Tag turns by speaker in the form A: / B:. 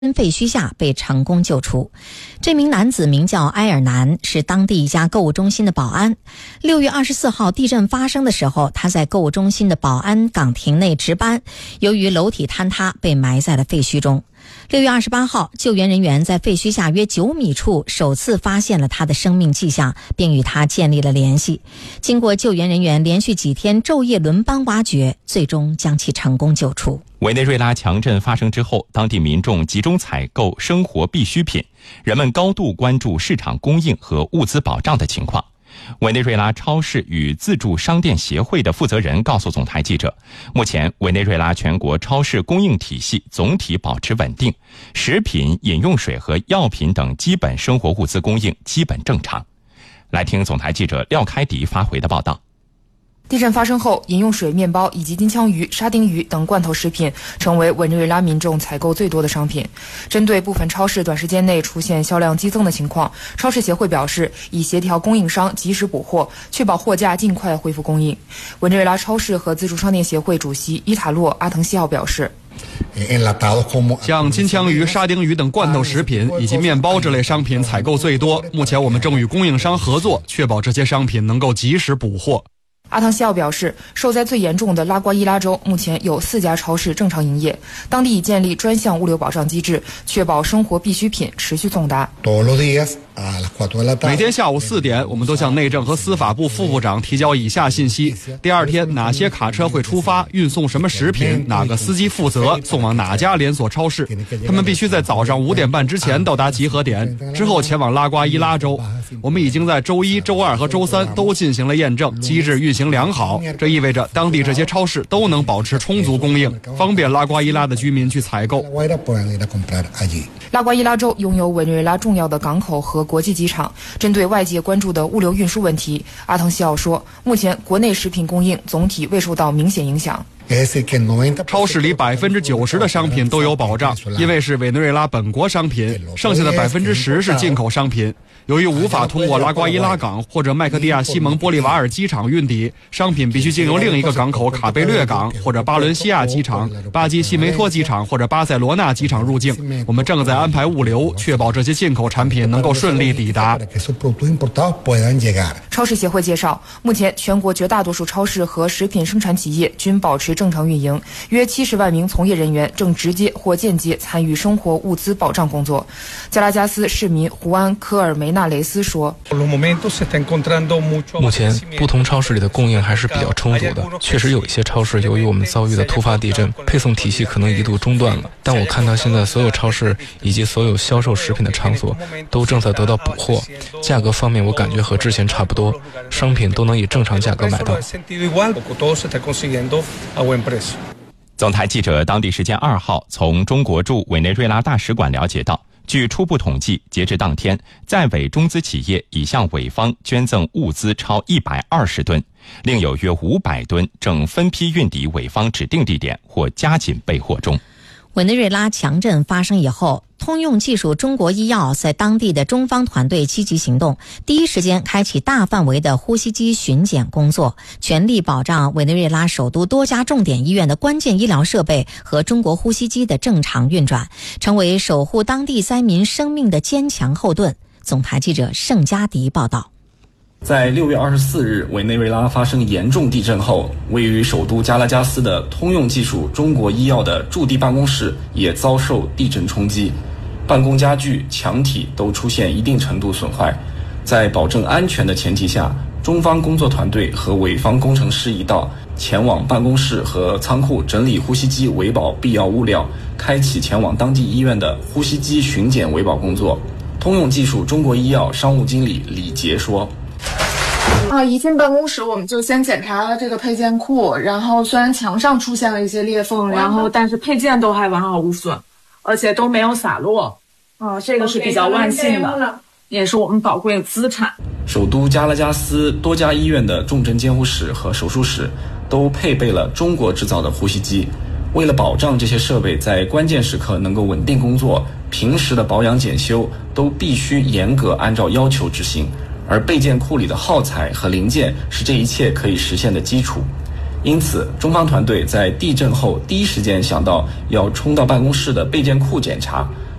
A: 废墟下被成功救出。这名男子名叫埃尔南，是当地一家购物中心的保安。6月24号地震发生的时候，他在购物中心的保安岗亭内值班，由于楼体坍塌被埋在了废墟中。6月28号，救援人员在废墟下约9米处首次发现了他的生命迹象，并与他建立了联系。经过救援人员连续几天昼夜轮班挖掘，最终将其成功救出。
B: 委内瑞拉强震发生之后，当地民众集中采购生活必需品，人们高度关注市场供应和物资保障的情况。委内瑞拉超市与自助商店协会的负责人告诉总台记者，目前委内瑞拉全国超市供应体系总体保持稳定，食品、饮用水和药品等基本生活物资供应基本正常。来听总台记者廖开迪发回的报道。
C: 地震发生后，饮用水、面包以及金枪鱼、沙丁鱼等罐头食品成为委内瑞拉民众采购最多的商品。针对部分超市短时间内出现销量激增的情况，超市协会表示已协调供应商及时补货，确保货架尽快恢复供应。委内瑞拉超市和自助商店协会主席伊塔洛·阿滕西奥表示，
D: 像金枪鱼、沙丁鱼等罐头食品以及面包这类商品采购最多，目前我们正与供应商合作，确保这些商品能够及时补货。
C: 阿滕西奥表示，受灾最严重的拉瓜伊拉州目前有4家超市正常营业，当地已建立专项物流保障机制，确保生活必需品持续送达。
D: 每天下午4点，我们都向内政和司法部副部长提交以下信息：第二天哪些卡车会出发，运送什么食品，哪个司机负责，送往哪家连锁超市。他们必须在早上5点半之前到达集合点，之后前往拉瓜伊拉州。我们已经在周1、周2和周3都进行了验证，机制运行良好，这意味着当地这些超市都能保持充足供应，方便拉瓜伊拉的居民去采购。
C: 拉瓜伊拉州拥有委内瑞拉重要的港口和国际机场。针对外界关注的物流运输问题，阿滕西奥说，目前国内食品供应总体未受到明显影响。
D: 超市里90%的商品都有保障，因为是委内瑞拉本国商品，剩下的10%是进口商品。由于无法通过拉瓜伊拉港或者麦克蒂亚西蒙波利瓦尔机场运抵，商品必须经由另一个港口卡贝略港或者巴伦西亚机场、巴基西梅托机场或者巴塞罗那机场入境。我们正在安排物流，确保这些进口产品能够顺利抵达。
C: 超市协会介绍，目前全国绝大多数超市和食品生产企业均保持正常运营，约70万名从业人员正直接或间接参与生活物资保障工作。加拉加斯市民胡安·科尔梅纳雷斯说，
E: 目前不同超市里的供应还是比较充足的，确实有一些超市由于我们遭遇的突发地震，配送体系可能一度中断了，但我看到现在所有超市以及所有销售食品的场所都正在得到补货，价格方面我感觉和之前差不多，商品都能以正常价格买到。
B: 总台记者当地时间2号从中国驻委内瑞拉大使馆了解到，据初步统计，截至当天，在委中资企业已向委方捐赠物资超120吨，另有约500吨正分批运抵委方指定地点或加紧备货中。
A: 委内瑞拉强震发生以后，通用技术中国医药在当地的中方团队积极行动，第一时间开启大范围的呼吸机巡检工作，全力保障委内瑞拉首都多家重点医院的关键医疗设备和中国呼吸机的正常运转，成为守护当地灾民生命的坚强后盾。总台记者盛佳迪报道。
F: 在6月24日委内瑞拉发生严重地震后，位于首都加拉加斯的通用技术中国医药的驻地办公室也遭受地震冲击，办公家具、墙体都出现一定程度损坏。在保证安全的前提下，中方工作团队和委方工程师一道前往办公室和仓库整理呼吸机维保必要物料，开启前往当地医院的呼吸机巡检维保工作。通用技术中国医药商务经理李杰说，
G: 一进办公室我们就先检查了这个配件库，然后虽然墙上出现了一些裂缝，但是配件都还完好无损，而且都没有洒落，这个是比较万幸的，也是我们宝贵的资产。
F: 首都加拉加斯多家医院的重症监护室和手术室都配备了中国制造的呼吸机，为了保障这些设备在关键时刻能够稳定工作，平时的保养检修都必须严格按照要求执行，而备件库里的耗材和零件是这一切可以实现的基础。 因此，中方团队在地震后第一时间想到要冲到办公室的备件库检查，